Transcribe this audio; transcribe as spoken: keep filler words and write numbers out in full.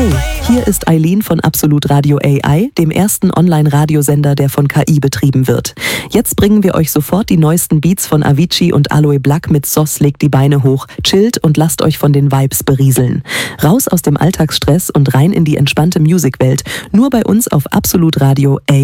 Hey, hier ist Eileen von Absolut Radio A I, dem ersten Online-Radiosender, der von K I betrieben wird. Jetzt bringen wir euch sofort die neuesten Beats von Avicii und Aloe Blacc mit Sos legt die Beine hoch, chillt und lasst euch von den Vibes berieseln. Raus aus dem Alltagsstress und rein in die entspannte Musikwelt. Nur bei uns auf Absolut Radio A I.